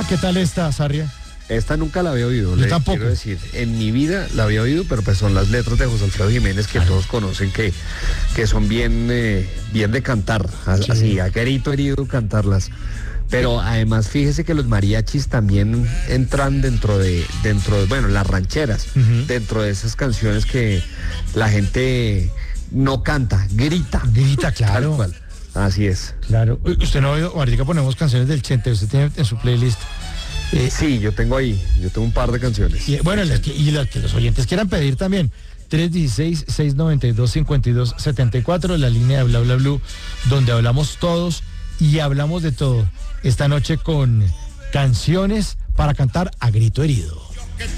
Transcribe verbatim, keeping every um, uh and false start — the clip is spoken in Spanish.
¿Qué tal esta, Sarria? Esta nunca la había oído. Yo le tampoco. Quiero decir, en mi vida la había oído, pero pues son las letras de José Alfredo Jiménez que todos conocen, que, que son bien, eh, bien de cantar, Sí. así, a grito herido cantarlas. Pero además fíjese que los mariachis también entran dentro de, dentro de, bueno, las rancheras, Uh-huh. dentro de esas canciones que la gente no canta, grita. Grita, claro. Tal cual. Así es. Claro. Uy, usted no ha oído, ahorita ponemos canciones del Chente, usted tiene en su playlist. Eh, Sí, yo tengo ahí, yo tengo un par de canciones. y, bueno, las que, y las que los oyentes quieran pedir también. tres uno seis, seis nueve dos, cinco dos siete cuatro, la línea de Bla Bla Blue, donde hablamos todos y hablamos de todo. Esta noche con canciones para cantar a grito herido.